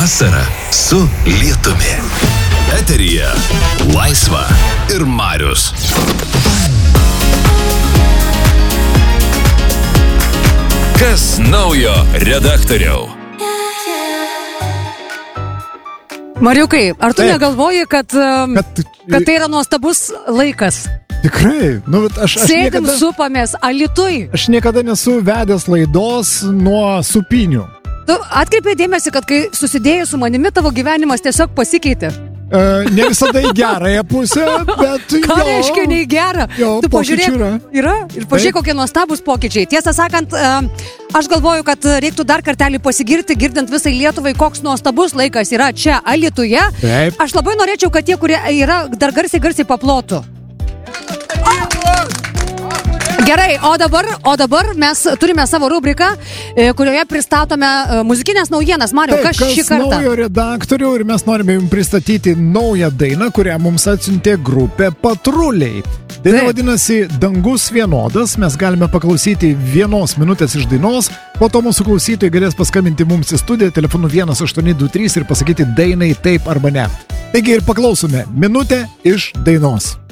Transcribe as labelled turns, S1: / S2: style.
S1: Vasara su lietumi. Eteryje Laisva ir Marius. Kas naujo redaktoriau?
S2: Mariukai, ar tu negalvoji, kad tai yra nuostabus laikas?
S3: Tikrai, aš
S2: Sėdim, supamės, Alytuj.
S3: Aš niekada nesu vedęs laidos nuo supinių.
S2: Tu atkreipė dėmesį, kad kai susidėjai su manimi, tavo gyvenimas tiesiog pasikeitė.
S3: Ne visada į gerąją pusę, bet
S2: Ką reiškia nei gera? Tu
S3: pokyčių
S2: yra. Ir pažiūrėk, kokie nuostabus pokyčiai. Tiesą sakant, aš galvoju, kad reiktų dar kartelį pasigirti, girdint visai Lietuvai, koks nuostabus laikas yra čia Alytuje.
S3: Taip.
S2: Aš labai norėčiau, kad tie, kurie yra, dar garsiai paplotų. Gerai, o dabar mes turime savo rubriką, kurioje pristatome muzikinės naujienas. Mariau, kas šį kartą?
S3: Kas naujo redaktorių ir mes norime jums pristatyti naują dainą, kurią mums atsiuntė grupė Patruliai. Daina vadinasi Dangus vienodas, mes galime paklausyti 1 minutės iš dainos, po to mūsų klausytojai galės paskambinti mums į studiją telefonu 1823 ir pasakyti dainai taip arba ne. Taigi ir paklausome minutę iš dainos.